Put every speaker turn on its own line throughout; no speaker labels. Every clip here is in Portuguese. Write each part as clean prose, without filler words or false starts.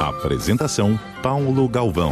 Apresentação: Paulo Galvão.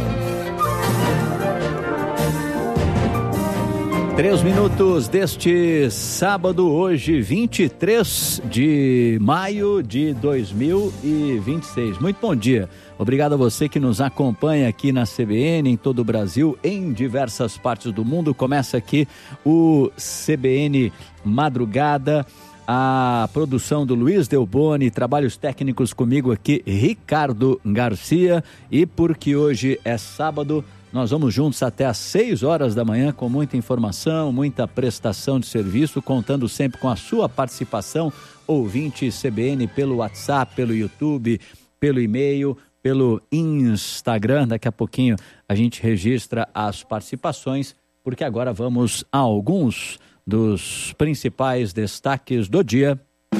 3 minutos deste sábado, hoje 23 de maio de 2026. Muito bom dia. Obrigado a você que nos acompanha aqui na CBN, em todo o Brasil, em diversas partes do mundo. Começa aqui o CBN Madrugada, a produção do Luiz Delboni, trabalhos técnicos comigo aqui, Ricardo Garcia. E porque hoje é sábado, nós vamos juntos até às 6 horas da manhã com muita informação, muita prestação de serviço, contando sempre com a sua participação, ouvinte CBN, pelo WhatsApp, pelo YouTube, pelo e-mail, pelo Instagram. Daqui a pouquinho a gente registra as participações, porque agora vamos a alguns dos principais destaques do dia.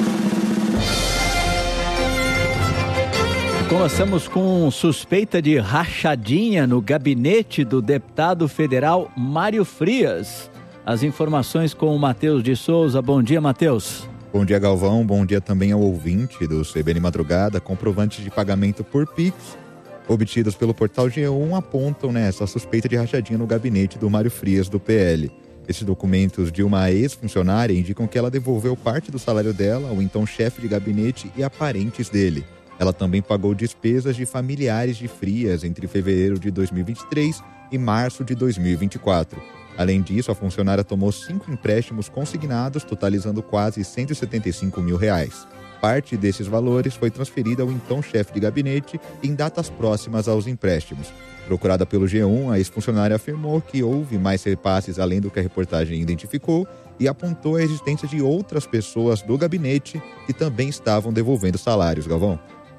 Começamos com suspeita de rachadinha no gabinete do deputado federal Mário Frias. As informações com o Matheus de Souza. Bom dia, Matheus.
Bom dia, Galvão. Bom dia também ao ouvinte do CBN Madrugada. Comprovantes de pagamento por Pix obtidos pelo portal G1 apontam essa suspeita de rachadinha no gabinete do Mário Frias, do PL. Esses documentos de uma ex-funcionária indicam que ela devolveu parte do salário dela ao então chefe de gabinete e a parentes dele. Ela também pagou despesas de familiares de Frias entre fevereiro de 2023 e março de 2024. Além disso, a funcionária tomou 5 empréstimos consignados, totalizando quase R$175 mil. Parte desses valores foi transferida ao então chefe de gabinete em datas próximas aos empréstimos. Procurada pelo G1, a ex-funcionária afirmou que houve mais repasses além do que a reportagem identificou e apontou a existência de outras pessoas do gabinete que também estavam devolvendo salários. Galvão.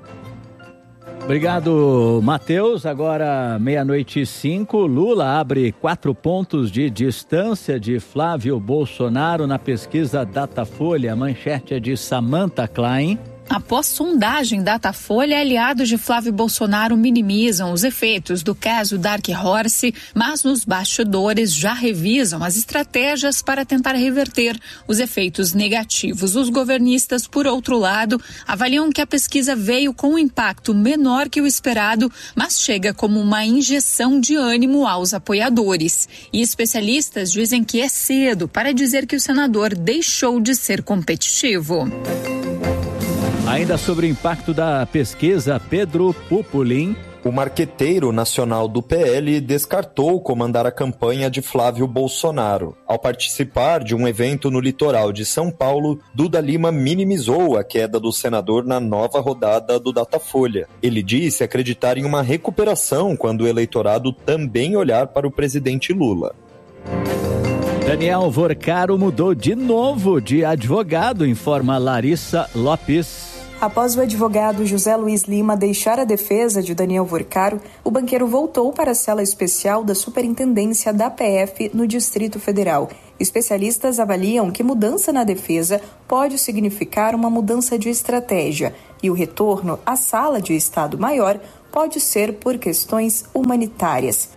Obrigado, Matheus. Agora, 12:05, Lula abre 4 pontos de distância de Flávio Bolsonaro na pesquisa Datafolha. A manchete é de Samantha Klein.
Após sondagem Datafolha, aliados de Flávio Bolsonaro minimizam os efeitos do caso Dark Horse, mas nos bastidores já revisam as estratégias para tentar reverter os efeitos negativos. Os governistas, por outro lado, avaliam que a pesquisa veio com um impacto menor que o esperado, mas chega como uma injeção de ânimo aos apoiadores. E especialistas dizem que é cedo para dizer que o senador deixou de ser competitivo.
Ainda sobre o impacto da pesquisa, Pedro Pupolin.
O marqueteiro nacional do PL descartou comandar a campanha de Flávio Bolsonaro. Ao participar de um evento no litoral de São Paulo, Duda Lima minimizou a queda do senador na nova rodada do Datafolha. Ele disse acreditar em uma recuperação quando o eleitorado também olhar para o presidente Lula.
Daniel Vorcaro mudou de novo de advogado, informa Larissa Lopes.
Após o advogado José Luiz Lima deixar a defesa de Daniel Vorcaro, o banqueiro voltou para a cela especial da Superintendência da PF no Distrito Federal. Especialistas avaliam que mudança na defesa pode significar uma mudança de estratégia e o retorno à sala de Estado Maior pode ser por questões humanitárias.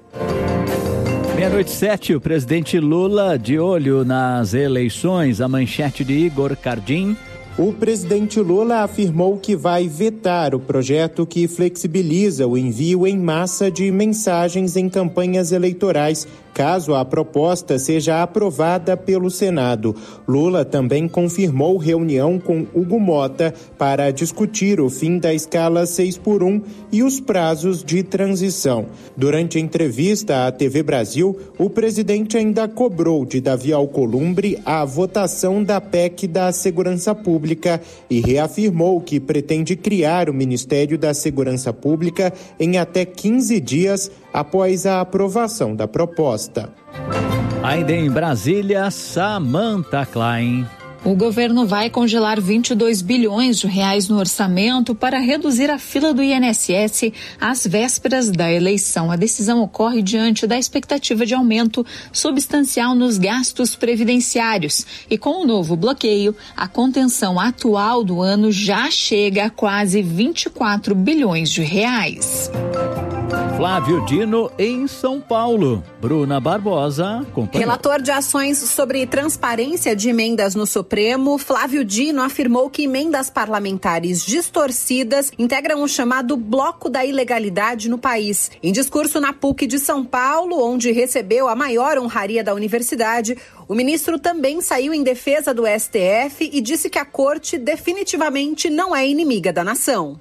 12:07, o presidente Lula de olho nas eleições. A manchete de Igor Cardim.
O presidente Lula afirmou que vai vetar o projeto que flexibiliza o envio em massa de mensagens em campanhas eleitorais, caso a proposta seja aprovada pelo Senado. Lula também confirmou reunião com Hugo Mota para discutir o fim da escala 6x1 e os prazos de transição. Durante a entrevista à TV Brasil, o presidente ainda cobrou de Davi Alcolumbre a votação da PEC da Segurança Pública e reafirmou que pretende criar o Ministério da Segurança Pública em até 15 dias após a aprovação da proposta.
Ainda em Brasília, Samantha Klein.
O governo vai congelar 22 bilhões de reais no orçamento para reduzir a fila do INSS às vésperas da eleição. A decisão ocorre diante da expectativa de aumento substancial nos gastos previdenciários. E com o novo bloqueio, a contenção atual do ano já chega a quase 24 bilhões de reais.
Flávio Dino em São Paulo. Bruna Barbosa acompanha.
Relator de ações sobre transparência de emendas no Supremo, Flávio Dino afirmou que emendas parlamentares distorcidas integram o chamado bloco da ilegalidade no país. Em discurso na PUC de São Paulo, onde recebeu a maior honraria da universidade, o ministro também saiu em defesa do STF e disse que a corte definitivamente não é inimiga da nação.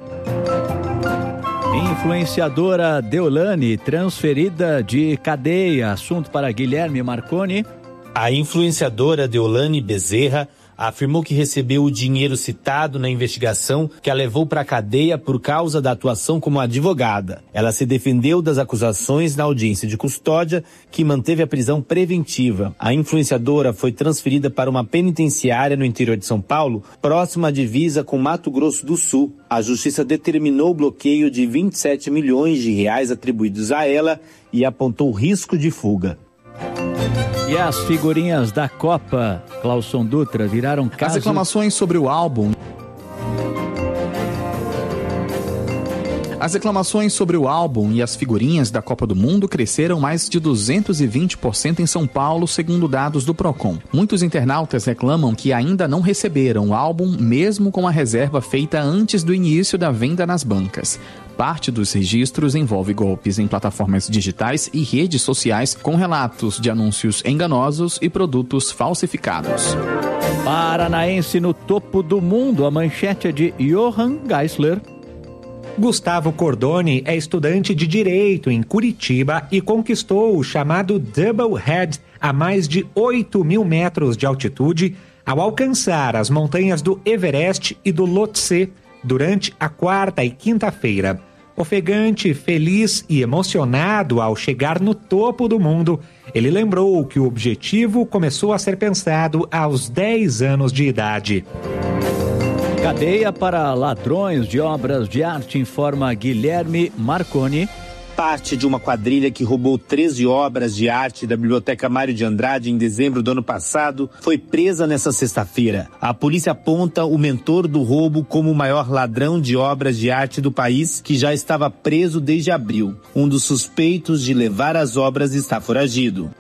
Influenciadora Deolane transferida de cadeia. Assunto para Guilherme Marconi.
A influenciadora Deolane Bezerra afirmou que recebeu o dinheiro citado na investigação que a levou para a cadeia por causa da atuação como advogada. Ela se defendeu das acusações na audiência de custódia, que manteve a prisão preventiva. A influenciadora foi transferida para uma penitenciária no interior de São Paulo, próxima à divisa com Mato Grosso do Sul. A justiça determinou o bloqueio de 27 milhões de reais atribuídos a ela e apontou risco de fuga.
E as figurinhas da Copa, Clauson Dutra, viraram caso...
As reclamações sobre o álbum... As reclamações sobre o álbum e as figurinhas da Copa do Mundo cresceram mais de 220% em São Paulo, segundo dados do Procon. Muitos internautas reclamam que ainda não receberam o álbum, mesmo com a reserva feita antes do início da venda nas bancas. Parte dos registros envolve golpes em plataformas digitais e redes sociais com relatos de anúncios enganosos e produtos falsificados.
Paranaense no topo do mundo, a manchete é de Johan Geisler.
Gustavo Cordoni é estudante de Direito em Curitiba e conquistou o chamado Double Head a mais de 8.000 metros de altitude ao alcançar as montanhas do Everest e do Lhotse durante a quarta e quinta-feira. Ofegante, feliz e emocionado ao chegar no topo do mundo, ele lembrou que o objetivo começou a ser pensado aos 10 anos de idade.
Cadeia para ladrões de obras de arte, informa Guilherme Marconi.
Parte de uma quadrilha que roubou 13 obras de arte da Biblioteca Mário de Andrade em dezembro do ano passado foi presa nesta sexta-feira. A polícia aponta o mentor do roubo como o maior ladrão de obras de arte do país, que já estava preso desde abril. Um dos suspeitos de levar as obras está foragido.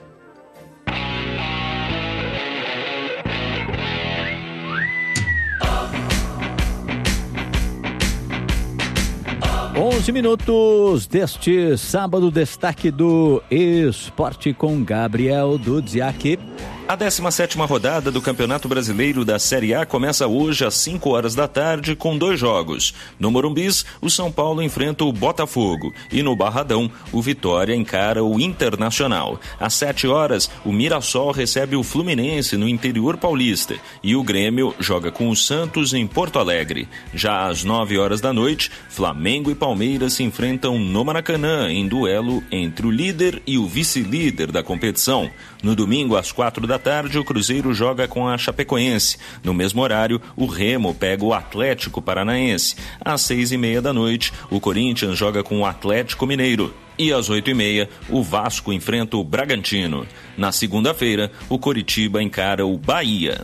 Minutos deste sábado, destaque do Esporte com Gabriel Dudziak.
A 17ª rodada do Campeonato Brasileiro da Série A começa hoje às 5 horas da tarde com 2 jogos. No Morumbis, o São Paulo enfrenta o Botafogo e no Barradão, o Vitória encara o Internacional. Às 7 horas, o Mirassol recebe o Fluminense no interior paulista e o Grêmio joga com o Santos em Porto Alegre. Já às 9 horas da noite, Flamengo e Palmeiras se enfrentam no Maracanã em duelo entre o líder e o vice-líder da competição. No domingo, às 4 da tarde, o Cruzeiro joga com a Chapecoense. No mesmo horário, o Remo pega o Atlético Paranaense. Às 6h30 da noite, o Corinthians joga com o Atlético Mineiro. E às 8h30, o Vasco enfrenta o Bragantino. Na segunda-feira, o Coritiba encara o Bahia.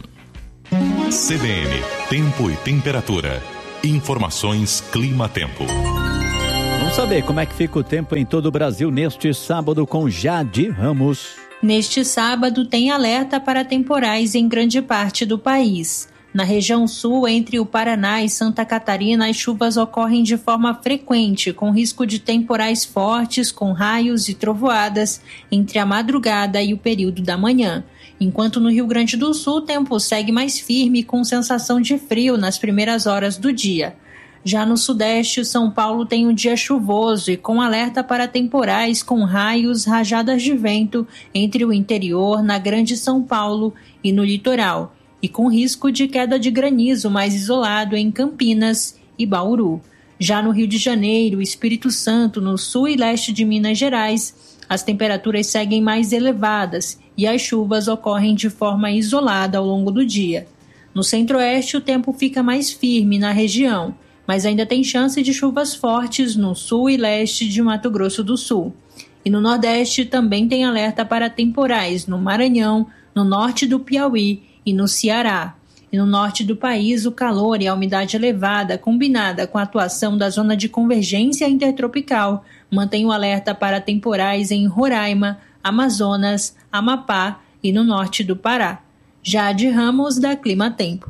CBN, tempo e temperatura. Informações Clima-Tempo.
Vamos saber como é que fica o tempo em todo o Brasil neste sábado com Jade Ramos.
Neste sábado, tem alerta para temporais em grande parte do país. Na região sul, entre o Paraná e Santa Catarina, as chuvas ocorrem de forma frequente, com risco de temporais fortes, com raios e trovoadas, entre a madrugada e o período da manhã. Enquanto no Rio Grande do Sul, o tempo segue mais firme, com sensação de frio nas primeiras horas do dia. Já no Sudeste, São Paulo tem um dia chuvoso e com alerta para temporais com raios, rajadas de vento entre o interior, na Grande São Paulo e no litoral, e com risco de queda de granizo mais isolado em Campinas e Bauru. Já no Rio de Janeiro, Espírito Santo, no sul e leste de Minas Gerais, as temperaturas seguem mais elevadas e as chuvas ocorrem de forma isolada ao longo do dia. No Centro-Oeste, o tempo fica mais firme na região, mas ainda tem chance de chuvas fortes no sul e leste de Mato Grosso do Sul. E no Nordeste também tem alerta para temporais no Maranhão, no norte do Piauí e no Ceará. E no norte do país, o calor e a umidade elevada, combinada com a atuação da zona de convergência intertropical, mantém o alerta para temporais em Roraima, Amazonas, Amapá e no norte do Pará. Jade Ramos, da Clima Tempo.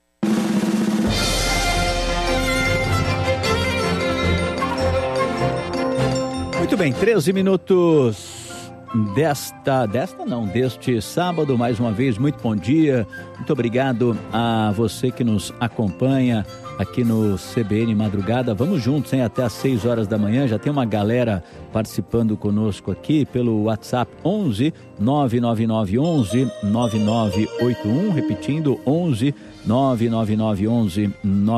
Muito bem, 13 minutos deste sábado. Mais uma vez, muito bom dia. Muito obrigado a você que nos acompanha aqui no CBN Madrugada. Vamos juntos, hein? Até às 6 horas da manhã. Já tem uma galera participando conosco aqui pelo WhatsApp 11 99911 9981. Repetindo, 11 99911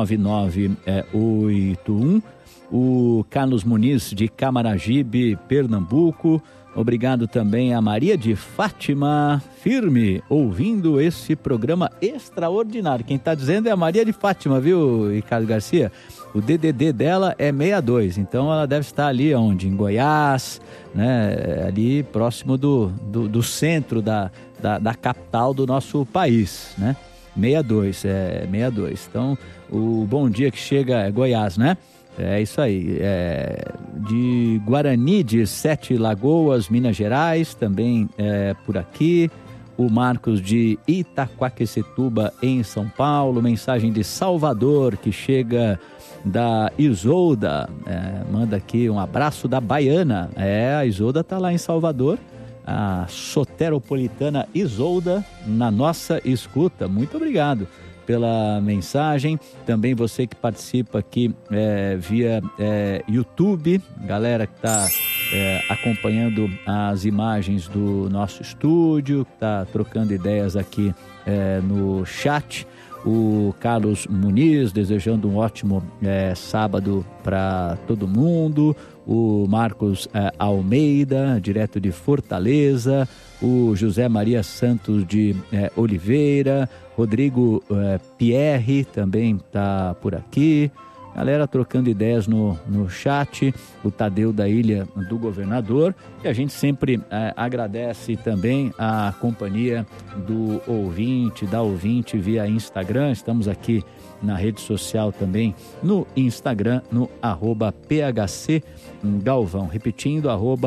9981. O Carlos Muniz de Camaragibe, Pernambuco. Obrigado também a Maria de Fátima, firme, ouvindo esse programa extraordinário. Quem está dizendo é a Maria de Fátima, viu, Ricardo Garcia? O DDD dela é 62, então ela deve estar ali onde? Em Goiás, né? Ali próximo do centro da capital do nosso país, né? 62. Então, o bom dia que chega é Goiás, né? É isso aí, de Guarani de Sete Lagoas, Minas Gerais, também por aqui. O Marcos de Itaquaquecetuba, em São Paulo. Mensagem de Salvador, que chega da Isolda, manda aqui um abraço da Baiana. A Isolda tá lá em Salvador, a soteropolitana Isolda, na nossa escuta. Muito obrigado pela mensagem. Também você que participa aqui via YouTube, galera que está acompanhando as imagens do nosso estúdio, que está trocando ideias aqui no chat. O Carlos Muniz desejando um ótimo sábado para todo mundo. O Marcos Almeida, direto de Fortaleza. O José Maria Santos de Oliveira. Rodrigo Pierre também está por aqui. Galera trocando ideias no chat. O Tadeu da Ilha do Governador. E a gente sempre agradece também a companhia do ouvinte, da ouvinte via Instagram. Estamos aqui na rede social também, no Instagram, no @PHCGalvão. Repetindo,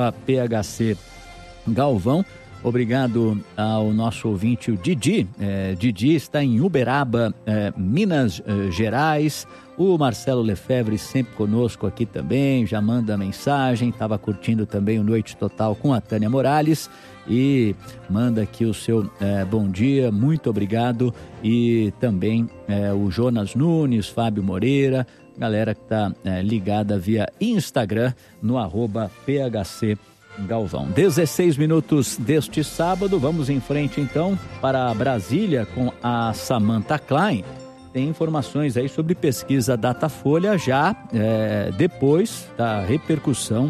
@PHCGalvão. Obrigado ao nosso ouvinte, o Didi. Didi está em Uberaba, Minas Gerais. O Marcelo Lefebvre sempre conosco aqui também, já manda mensagem, estava curtindo também o Noite Total com a Tânia Morales e manda aqui o seu bom dia, muito obrigado. E também o Jonas Nunes, Fábio Moreira, galera que está ligada via Instagram no @PHC Galvão. 16 minutos deste sábado, vamos em frente então para Brasília com a Samantha Klein. Tem informações aí sobre pesquisa Datafolha já depois da repercussão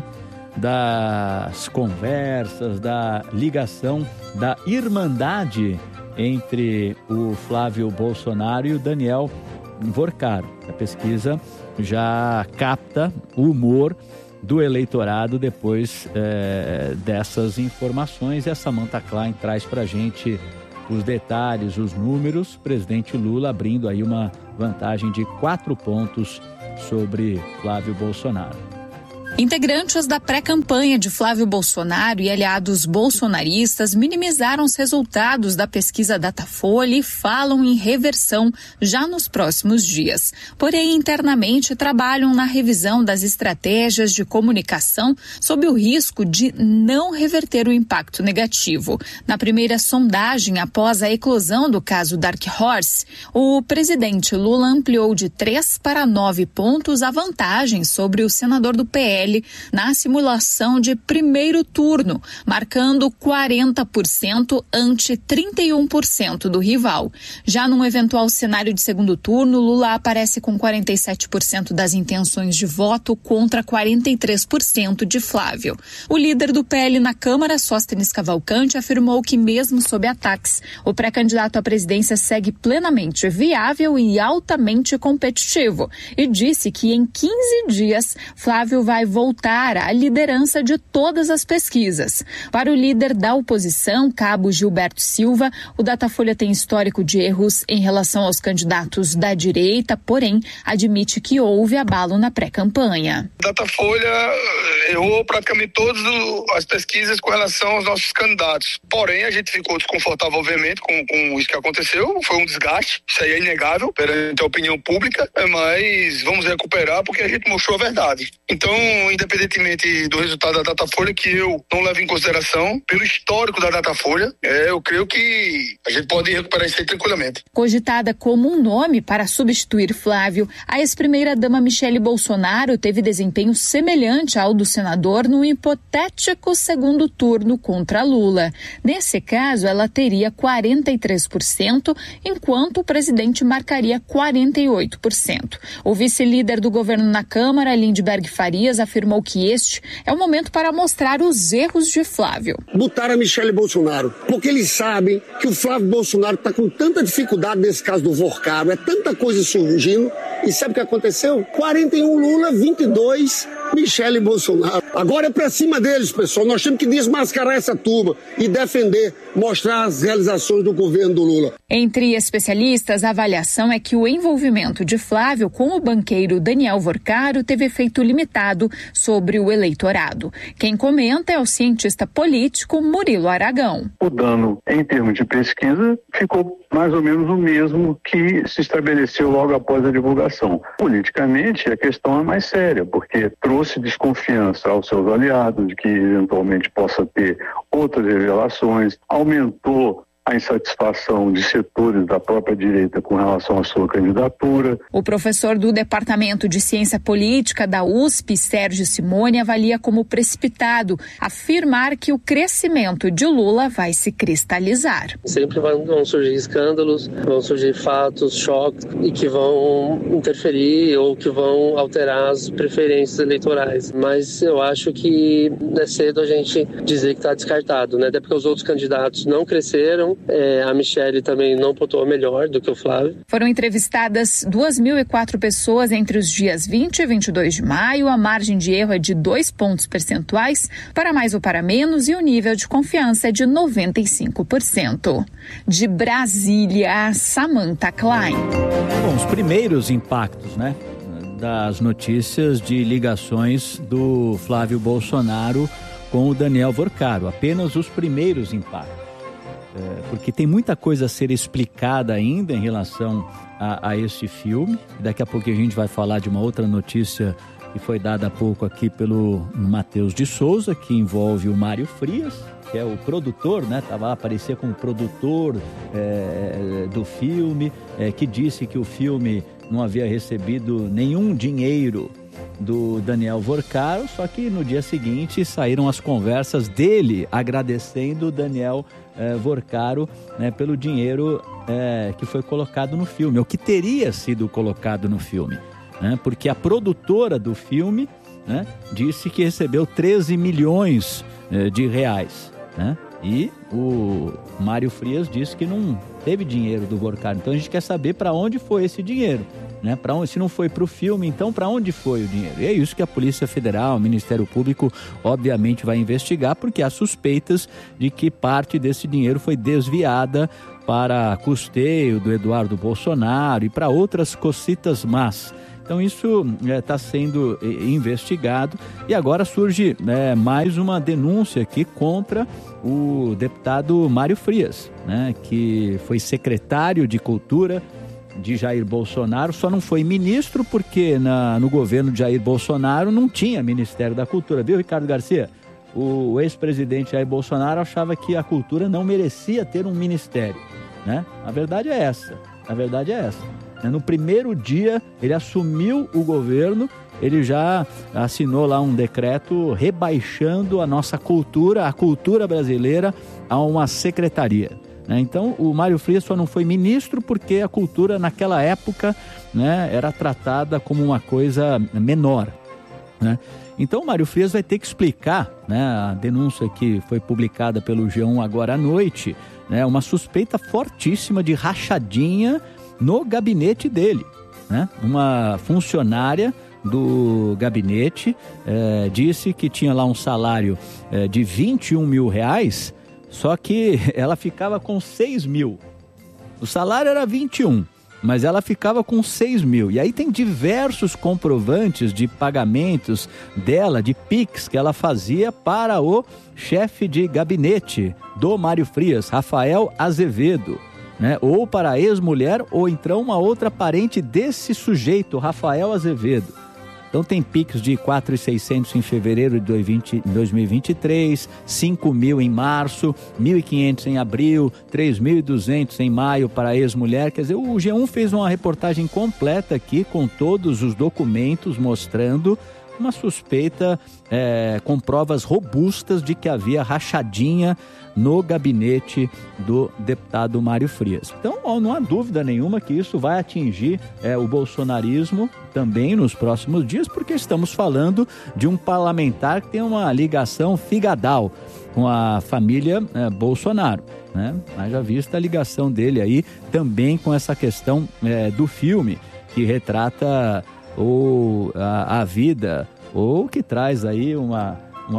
das conversas, da ligação, da irmandade entre o Flávio Bolsonaro e o Daniel Vorcaro. A pesquisa já capta o humor do eleitorado depois dessas informações, e a Samantha Klein traz para a gente os detalhes, os números. Presidente Lula abrindo aí uma vantagem de 4 pontos sobre Flávio Bolsonaro.
Integrantes da pré-campanha de Flávio Bolsonaro e aliados bolsonaristas minimizaram os resultados da pesquisa Datafolha e falam em reversão já nos próximos dias. Porém, internamente trabalham na revisão das estratégias de comunicação sob o risco de não reverter o impacto negativo. Na primeira sondagem, após a eclosão do caso Dark Horse, o presidente Lula ampliou de 3 para 9 pontos a vantagem sobre o senador do PL na simulação de primeiro turno, marcando 40% ante 31% do rival. Já num eventual cenário de segundo turno, Lula aparece com 47% das intenções de voto contra 43% de Flávio. O líder do PL na Câmara, Sóstenes Cavalcante, afirmou que mesmo sob ataques, o pré-candidato à presidência segue plenamente viável e altamente competitivo e disse que em 15 dias Flávio vai voltar à liderança de todas as pesquisas. Para o líder da oposição, cabo Gilberto Silva, o Datafolha tem histórico de erros em relação aos candidatos da direita, porém admite que houve abalo na pré-campanha.
Datafolha errou praticamente todas as pesquisas com relação aos nossos candidatos. Porém, a gente ficou desconfortável, obviamente, com isso que aconteceu. Foi um desgaste, isso aí é inegável perante a opinião pública, mas vamos recuperar porque a gente mostrou a verdade. Então, independentemente do resultado da Datafolha, que eu não levo em consideração, pelo histórico da Datafolha, eu creio que a gente pode recuperar isso aí tranquilamente.
Cogitada como um nome para substituir Flávio, a ex-primeira-dama Michele Bolsonaro teve desempenho semelhante ao do senador no hipotético segundo turno contra Lula. Nesse caso, ela teria 43%, enquanto o presidente marcaria 48%. O vice-líder do governo na Câmara, Lindbergh Farias, afirmou que este é o momento para mostrar os erros de Flávio.
Botaram a Michele Bolsonaro, porque eles sabem que o Flávio Bolsonaro está com tanta dificuldade nesse caso do Vorcaro, é tanta coisa surgindo, e sabe o que aconteceu? 41 Lula, 22 Michele Bolsonaro. Agora é pra cima deles, pessoal. Nós temos que desmascarar essa turma e defender, mostrar as realizações do governo do Lula.
Entre especialistas, a avaliação é que o envolvimento de Flávio com o banqueiro Daniel Vorcaro teve efeito limitado sobre o eleitorado. Quem comenta é o cientista político Murilo Aragão.
O dano em termos de pesquisa ficou mais ou menos o mesmo que se estabeleceu logo após a divulgação. Politicamente, a questão é mais séria, porque trouxe desconfiança aos seus aliados de que eventualmente possa ter outras revelações, aumentou a insatisfação de setores da própria direita com relação à sua candidatura.
O professor do Departamento de Ciência Política da USP, Sérgio Simone, avalia como precipitado afirmar que o crescimento de Lula vai se cristalizar.
Sempre vão surgir escândalos, vão surgir fatos, choques e que vão interferir ou que vão alterar as preferências eleitorais. Mas eu acho que é cedo a gente dizer que está descartado, né? Até porque os outros candidatos não cresceram. A Michele também não pontuou melhor do que o Flávio.
Foram entrevistadas 2.004 pessoas entre os dias 20 e 22 de maio. A margem de erro é de 2 pontos percentuais, para mais ou para menos, e o nível de confiança é de 95%. De Brasília, Samantha Klein.
Bom, os primeiros impactos, né, das notícias de ligações do Flávio Bolsonaro com o Daniel Vorcaro. Apenas os primeiros impactos. Porque tem muita coisa a ser explicada ainda em relação a esse filme. Daqui a pouco a gente vai falar de uma outra notícia que foi dada há pouco aqui pelo Matheus de Souza, que envolve o Mário Frias, que é o produtor, né? Tava lá, aparecia como produtor do filme, que disse que o filme não havia recebido nenhum dinheiro do Daniel Vorcaro, só que no dia seguinte saíram as conversas dele agradecendo o Daniel Vorcaro, né, pelo dinheiro que foi colocado no filme, ou que teria sido colocado no filme, né, porque a produtora do filme, né, disse que recebeu 13 milhões de reais, né, e o Mário Frias disse que não teve dinheiro do Vorcaro. Então a gente quer saber para onde foi esse dinheiro, né? Para onde, se não foi para o filme, então para onde foi o dinheiro? E é isso que a Polícia Federal, o Ministério Público, obviamente vai investigar, porque há suspeitas de que parte desse dinheiro foi desviada para custeio do Eduardo Bolsonaro e para outras cocitas más. Então isso está sendo investigado e agora surge mais uma denúncia aqui contra o deputado Mário Frias, né, que foi secretário de Cultura de Jair Bolsonaro, só não foi ministro porque no governo de Jair Bolsonaro não tinha Ministério da Cultura, viu, Ricardo Garcia? O ex-presidente Jair Bolsonaro achava que a cultura não merecia ter um ministério, né? A verdade é essa. No primeiro dia, ele assumiu o governo, ele já assinou lá um decreto rebaixando a nossa cultura, a cultura brasileira, a uma secretaria. Então, o Mário Frias só não foi ministro porque a cultura, naquela época, né, era tratada como uma coisa menor, né? Então, o Mário Frias vai ter que explicar, né, a denúncia que foi publicada pelo G1 agora à noite, né, uma suspeita fortíssima de rachadinha no gabinete dele, né? Uma funcionária do gabinete, disse que tinha lá um salário de 21 mil reais, só que ela ficava com 6 mil. O salário era 21, mas ela ficava com 6 mil. E aí tem diversos comprovantes de pagamentos dela, de Pix, que ela fazia para o chefe de gabinete do Mário Frias, Rafael Azevedo, né? Ou para a ex-mulher, ou então uma outra parente desse sujeito, Rafael Azevedo. Então tem Pix de 4.600 em fevereiro de 2023, 5 mil em março, 1.500 em abril, 3.200 em maio para a ex-mulher. Quer dizer, o G1 fez uma reportagem completa aqui com todos os documentos mostrando uma suspeita com provas robustas de que havia rachadinha no gabinete do deputado Mário Frias. Então, não há dúvida nenhuma que isso vai atingir o bolsonarismo também nos próximos dias, porque estamos falando de um parlamentar que tem uma ligação figadal com a família Bolsonaro, né? Haja vista a ligação dele aí também com essa questão do filme que retrata a vida, ou que traz aí uma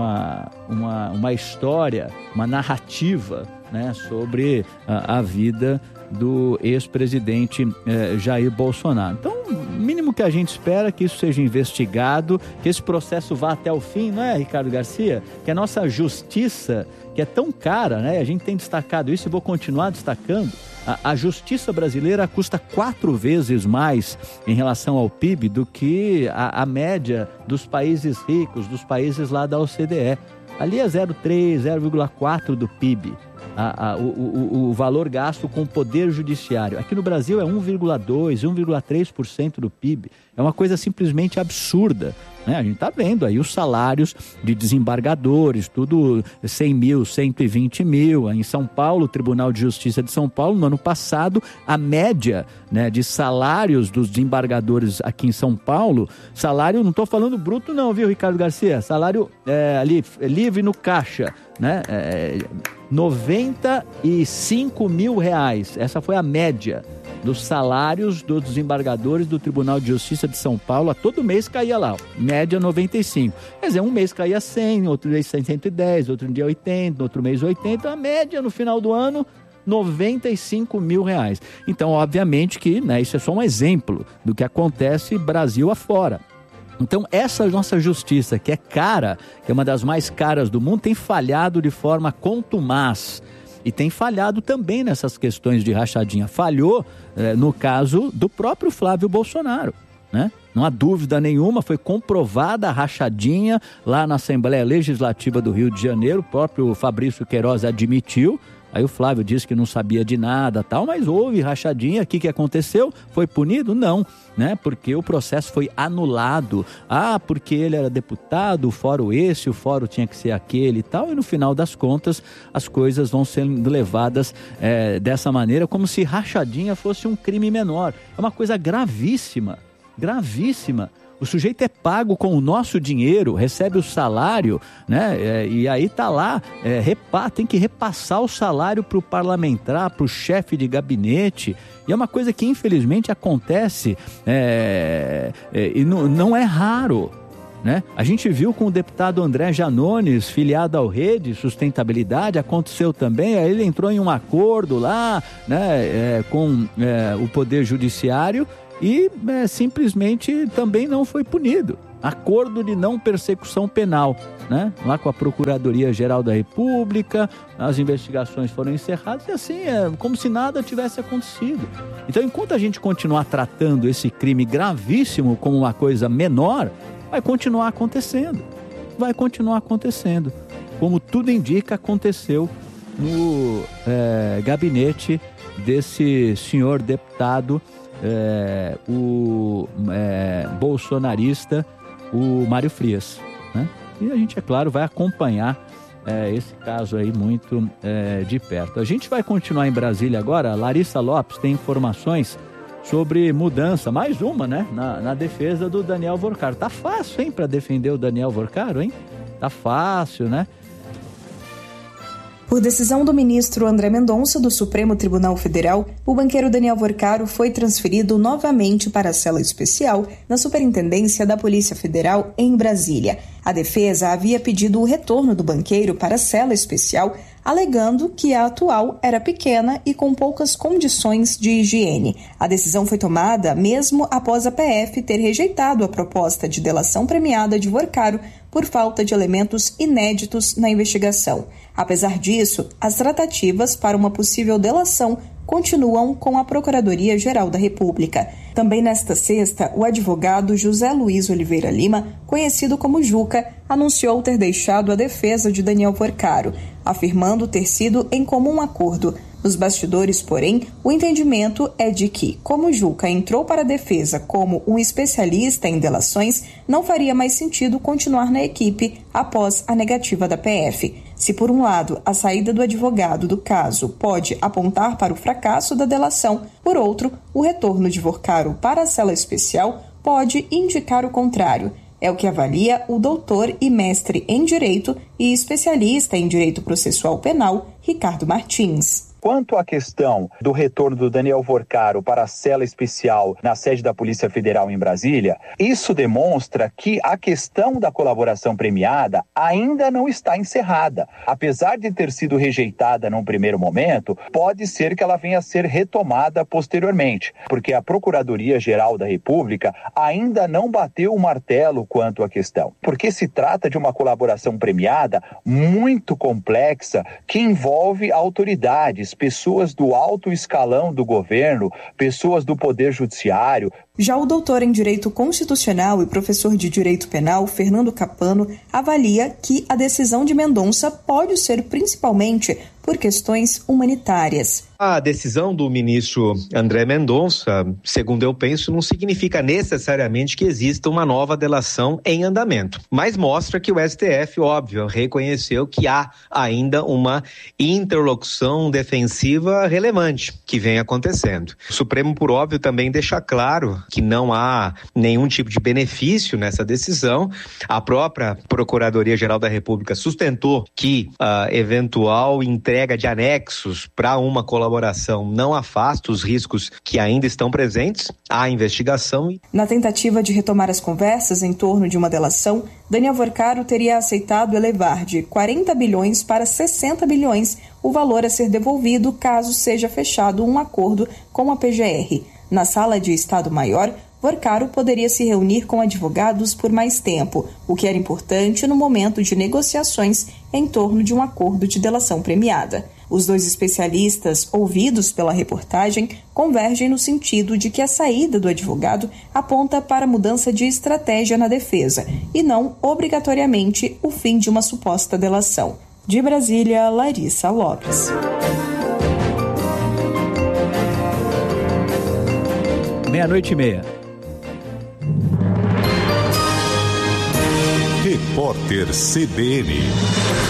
história, uma narrativa, né, sobre a vida do ex-presidente Jair Bolsonaro. Então, o mínimo que a gente espera é que isso seja investigado, que esse processo vá até o fim, não é, Ricardo Garcia? Que a nossa justiça, que é tão cara, né? A gente tem destacado isso e vou continuar destacando. A justiça brasileira custa 4 vezes mais em relação ao PIB do que a média dos países ricos, dos países lá da OCDE. Ali é 0,3, 0,4 do PIB. O valor gasto com o poder judiciário. Aqui no Brasil é 1,2, 1,3% do PIB. É uma coisa simplesmente absurda, né? A gente está vendo aí os salários de desembargadores, tudo 100 mil, 120 mil. Em São Paulo, o Tribunal de Justiça de São Paulo, no ano passado, a média, né, de salários dos desembargadores aqui em São Paulo, salário, não estou falando bruto não, viu, Ricardo Garcia? Salário ali, livre no caixa, né? 95 mil reais. Essa foi a média dos salários dos desembargadores do Tribunal de Justiça de São Paulo. A todo mês caía lá, média 95. Quer dizer, um mês caía 100, outro mês 110, outro dia 80, outro mês 80. A média no final do ano, 95 mil reais. Então, obviamente que, né, isso é só um exemplo do que acontece Brasil afora. Então, essa nossa justiça, que é cara, que é uma das mais caras do mundo, tem falhado de forma contumaz. E tem falhado também nessas questões de rachadinha. Falhou no caso do próprio Flávio Bolsonaro, né? Não há dúvida nenhuma, foi comprovada a rachadinha lá na Assembleia Legislativa do Rio de Janeiro. O próprio Fabrício Queiroz admitiu. Aí o Flávio disse que não sabia de nada, tal, mas houve rachadinha. O que aconteceu? Foi punido? Não, né? Porque o processo foi anulado. Porque ele era deputado, o fórum esse, o fórum tinha que ser aquele e tal. E no final das contas, as coisas vão sendo levadas dessa maneira, como se rachadinha fosse um crime menor. É uma coisa gravíssima, gravíssima. O sujeito é pago com o nosso dinheiro, recebe o salário, né? E aí tá lá, tem que repassar o salário para o parlamentar, para o chefe de gabinete. E é uma coisa que infelizmente acontece e não é raro, né? A gente viu com o deputado André Janones, filiado ao Rede Sustentabilidade, aconteceu também. Aí ele entrou em um acordo lá, né, com o Poder Judiciário, e simplesmente também não foi punido. Acordo de não persecução penal, né? Lá com a Procuradoria-Geral da República, as investigações foram encerradas e assim, como se nada tivesse acontecido. Então, enquanto a gente continuar tratando esse crime gravíssimo como uma coisa menor, vai continuar acontecendo. Vai continuar acontecendo. Como tudo indica, aconteceu no gabinete desse senhor deputado, o bolsonarista, o Mário Frias, né? E a gente, é claro, vai acompanhar esse caso aí muito de perto. A gente vai continuar em Brasília agora. Larissa Lopes tem informações sobre mudança, mais uma, né, na defesa do Daniel Vorcaro. Tá fácil, hein, para defender o Daniel Vorcaro, hein? Tá fácil, né?
Por decisão do ministro André Mendonça, do Supremo Tribunal Federal, o banqueiro Daniel Vorcaro foi transferido novamente para a cela especial na Superintendência da Polícia Federal em Brasília. A defesa havia pedido o retorno do banqueiro para a cela especial, alegando que a atual era pequena e com poucas condições de higiene. A decisão foi tomada mesmo após a PF ter rejeitado a proposta de delação premiada de Vorcaro por falta de elementos inéditos na investigação. Apesar disso, as tratativas para uma possível delação continuam com a Procuradoria-Geral da República. Também nesta sexta, o advogado José Luiz Oliveira Lima, conhecido como Juca, anunciou ter deixado a defesa de Daniel Vorcaro, afirmando ter sido em comum acordo. Nos bastidores, porém, o entendimento é de que, como Juca entrou para a defesa como um especialista em delações, não faria mais sentido continuar na equipe após a negativa da PF. Se, por um lado, a saída do advogado do caso pode apontar para o fracasso da delação, por outro, o retorno de Vorcaro para a cela especial pode indicar o contrário. É o que avalia o doutor e mestre em Direito e especialista em Direito Processual Penal, Ricardo Martins.
Quanto à questão do retorno do Daniel Vorcaro para a cela especial na sede da Polícia Federal em Brasília, isso demonstra que a questão da colaboração premiada ainda não está encerrada. Apesar de ter sido rejeitada num primeiro momento, pode ser que ela venha a ser retomada posteriormente, porque a Procuradoria-Geral da República ainda não bateu o martelo quanto à questão, porque se trata de uma colaboração premiada muito complexa que envolve autoridades, pessoas do alto escalão do governo, pessoas do Poder Judiciário.
Já o doutor em Direito Constitucional e professor de Direito Penal, Fernando Capano, avalia que a decisão de Mendonça pode ser principalmente por questões humanitárias.
A decisão do ministro André Mendonça, segundo eu penso, não significa necessariamente que exista uma nova delação em andamento, mas mostra que o STF, óbvio, reconheceu que há ainda uma interlocução defensiva relevante que vem acontecendo. O Supremo, por óbvio, também deixa claro que não há nenhum tipo de benefício nessa decisão. A própria Procuradoria-Geral da República sustentou que a eventual entrega de anexos para uma colaboração não afasta os riscos que ainda estão presentes à investigação.
Na tentativa de retomar as conversas em torno de uma delação, Daniel Vorcaro teria aceitado elevar de 40 bilhões para 60 bilhões o valor a ser devolvido caso seja fechado um acordo com a PGR. Na sala de Estado-Maior, Vorcaro poderia se reunir com advogados por mais tempo, o que era importante no momento de negociações em torno de um acordo de delação premiada. Os dois especialistas, ouvidos pela reportagem, convergem no sentido de que a saída do advogado aponta para mudança de estratégia na defesa e não, obrigatoriamente, o fim de uma suposta delação. De Brasília, Larissa Lopes.
00:30.
Repórter CBN.